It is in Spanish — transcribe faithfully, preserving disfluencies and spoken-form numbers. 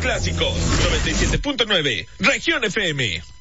clásicos. noventa y siete punto nueve, Región F M.